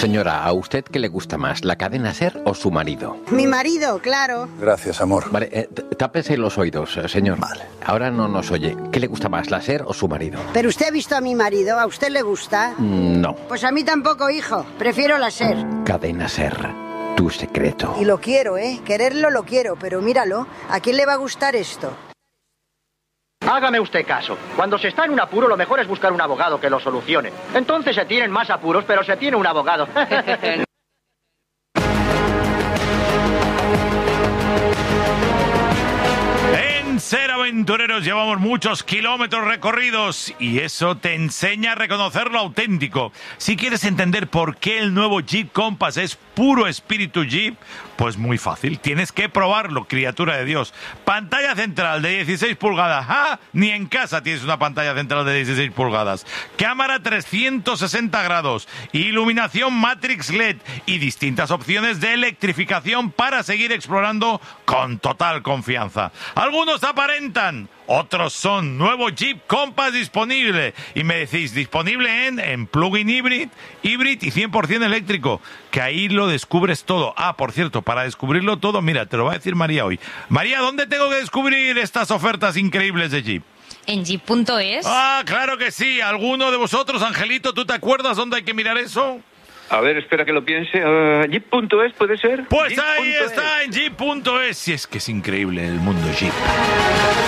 Señora, ¿a usted qué le gusta más, la cadena SER o su marido? Mi marido, claro. Gracias, amor. Vale, tápese los oídos, señor. Vale. Ahora no nos oye. ¿Qué le gusta más, la SER o su marido? Pero usted ha visto a mi marido, ¿a usted le gusta? No. Pues a mí tampoco, hijo. Prefiero la SER. Cadena SER, tu secreto. Y lo quiero, quererlo lo quiero, pero míralo, ¿a quién le va a gustar esto? Hágame usted caso. Cuando se está en un apuro, lo mejor es buscar un abogado que lo solucione. Entonces se tienen más apuros, pero se tiene un abogado. En Ser Aventureros llevamos muchos kilómetros recorridos y eso te enseña a reconocer lo auténtico. Si quieres entender por qué el nuevo Jeep Compass es puro espíritu Jeep, pues muy fácil, tienes que probarlo, criatura de Dios. Pantalla central de 16 pulgadas. ¡Ah! Ni en casa tienes una pantalla central de 16 pulgadas. Cámara 360 grados, iluminación Matrix LED y distintas opciones de electrificación para seguir explorando con total confianza. Algunos aparentan, otros son. Nuevo Jeep Compass disponible. Y me decís, disponible en plug-in hybrid y 100% eléctrico. Que ahí lo descubres todo. Ah, por cierto, para descubrirlo todo, mira, te lo va a decir María hoy. María, ¿dónde tengo que descubrir estas ofertas increíbles de Jeep? ¿En Jeep.es? Ah, claro que sí. ¿Alguno de vosotros, Angelito, tú te acuerdas dónde hay que mirar eso? A ver, espera que lo piense. Jeep.es, ¿puede ser? Pues Jeep.es. ahí está, en Jeep.es. Si es que es increíble el mundo Jeep.